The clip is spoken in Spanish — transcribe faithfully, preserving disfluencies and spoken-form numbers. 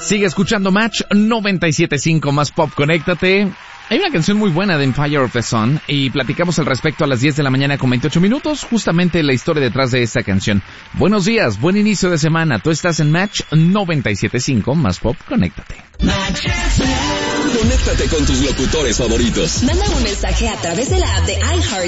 Sigue escuchando Match noventa y siete punto cinco más pop, conéctate. Hay una canción muy buena de Empire of the Sun y platicamos al respecto a las diez de la mañana con veintiocho minutos, justamente la historia detrás de esta canción. Buenos días, buen inicio de semana. Tú estás en Match noventa y siete punto cinco más pop, conéctate. Conéctate con tus locutores favoritos. Manda un mensaje a través de la app de iHeart